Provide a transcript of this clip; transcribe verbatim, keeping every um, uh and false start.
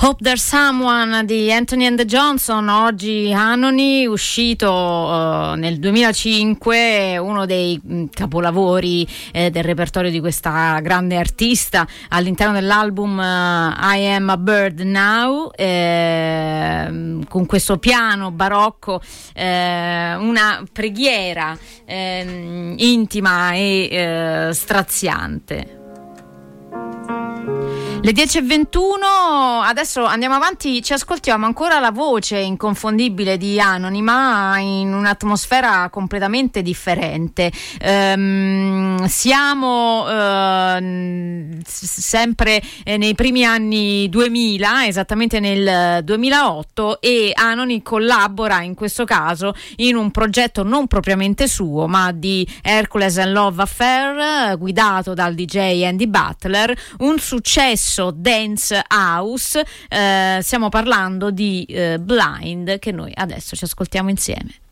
Hope There's Someone di Anthony and the Johnson, oggi Anony, uscito uh, nel duemilacinque, uno dei mh, capolavori eh, del repertorio di questa grande artista all'interno dell'album uh, I Am a Bird Now, eh, con questo piano barocco, eh, una preghiera eh, intima e eh, straziante. Le dieci e ventuno, adesso andiamo avanti, ci ascoltiamo ancora la voce inconfondibile di Anony, ma in un'atmosfera completamente differente. Ehm, siamo eh, sempre nei primi anni duemila, esattamente nel duemilaotto, e Anony collabora in questo caso in un progetto non propriamente suo, ma di Hercules and Love Affair, guidato dal D J Andy Butler, un successo dance house. Eh, stiamo parlando di eh, Blind, che noi adesso ci ascoltiamo insieme.